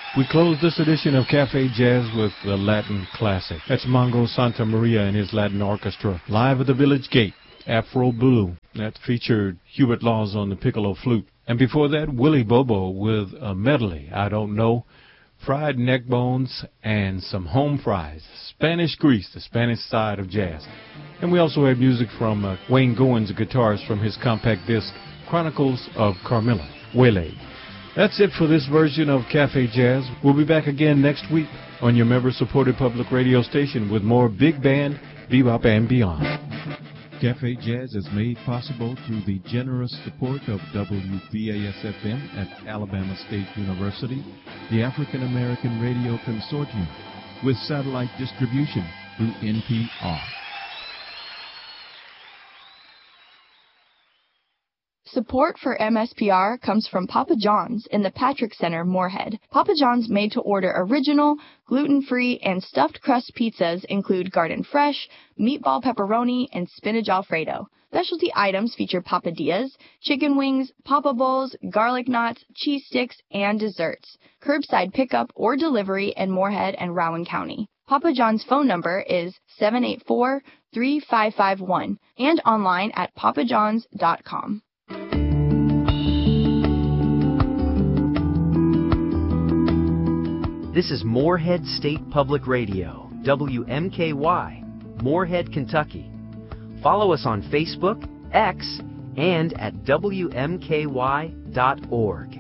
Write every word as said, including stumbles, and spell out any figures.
We close this edition of Cafe Jazz with the Latin classic. That's Mongo Santa Maria and his Latin Orchestra, live at the Village Gate, Afro Blue. That featured Hubert Laws on the piccolo flute. And before that, Willie Bobo with a medley, I Don't Know, Fried Neck Bones, and some home fries. Spanish grease, the Spanish side of jazz. And we also had music from uh, Wayne Goins, a guitarist, from his compact disc, Chronicles of Carmilla, Waylaid. That's it for this version of Cafe Jazz. We'll be back again next week on your member-supported public radio station with more big band, bebop, and beyond. Cafe Jazz is made possible through the generous support of W B A S F M at Alabama State University, the African American Radio Consortium, with satellite distribution through N P R. Support for M S P R comes from Papa John's in the Patrick Center, Moorhead. Papa John's made-to-order original, gluten-free, and stuffed crust pizzas include garden fresh, meatball pepperoni, and spinach alfredo. Specialty items feature papadillas, chicken wings, papa bowls, garlic knots, cheese sticks, and desserts. Curbside pickup or delivery in Moorhead and Rowan County. Papa John's phone number is seven eight four, three five five one and online at papa johns dot com. This is Moorhead State Public Radio, W M K Y, Moorhead, Kentucky. Follow us on Facebook, X, and at W M K Y dot org.